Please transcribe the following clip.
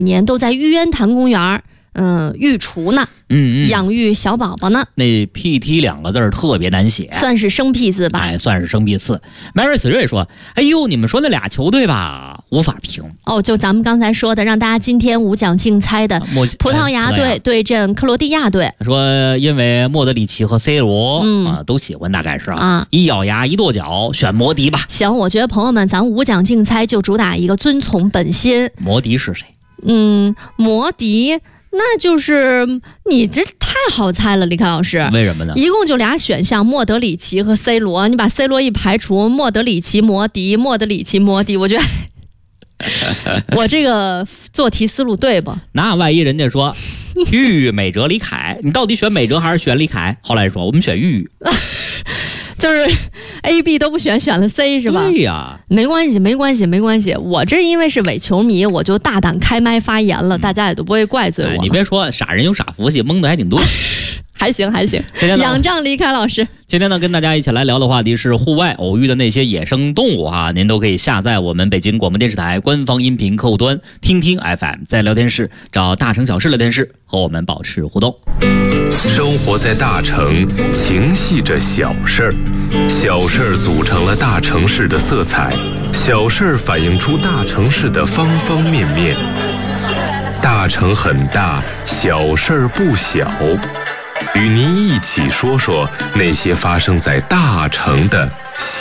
年都在玉渊潭公园育雏呢，养育小宝宝呢。 那 PT 2个字特别难写， 算是生僻字吧？ 哎，算是生僻字。Mary 死瑞说：“哎呦，你们说那俩球队吧，无法评。” 哦，就咱们刚才说的，让大家今天5奖竞猜的葡萄牙队对阵克罗地亚队。 说因为莫德里奇和 C 罗都喜欢，大概是一咬牙一跺脚选摩迪吧。 行，我觉得朋友们，咱5奖竞猜就主打一个遵从本心。 摩迪是谁？ 摩迪。那就是你这太好猜了，李凯老师。 为什么呢？ 一共就俩选项，莫德里奇和 C 罗。你把 C 罗一排除，莫德里奇、摩迪，莫德里奇、摩迪，我觉得我这个做题思路对不？ 那万一人家说玉美哲李凯，你到底选美哲还是选李凯？后来说我们选玉。 就是 A、B 都不选，选了 C 是吧？ 对呀， 没关系。我这因为是伪球迷，我就大胆开麦发言了，大家也都不会怪罪我。 你别说，傻人有傻福气，蒙的还挺多。 还行，仰仗李凯老师。 今天呢，跟大家一起来聊的话题是户外偶遇的那些野生动物啊，您都可以下载我们北京广播电视台官方音频客户端听听 FM， 在聊天室找大城小事聊天室和我们保持互动。 生活在大城，情系着小事儿，小事儿组成了大城市的色彩，小事儿反映出大城市的方方面面。大城很大，小事儿不小。与您一起说说那些发生在大城的